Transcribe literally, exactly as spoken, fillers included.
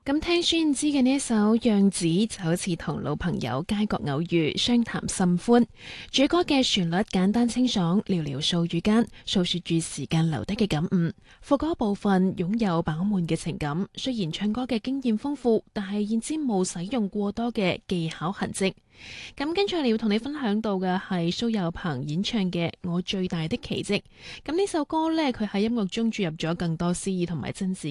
咁聽孫燕姿嘅呢一首《樣子》，就好似同老朋友街角偶遇，相談甚歡。主歌嘅旋律簡單清爽，寥寥數語間訴說住時間留低嘅感悟。副歌部分擁有飽滿嘅情感，雖然唱歌嘅經驗豐富，但係現之冇使用過多嘅技巧痕跡。咁跟住嚟要同你分享到嘅係蘇有朋演唱嘅《我最大的奇蹟》。咁呢首歌呢，佢喺音樂中注入咗更多詩意同埋真摯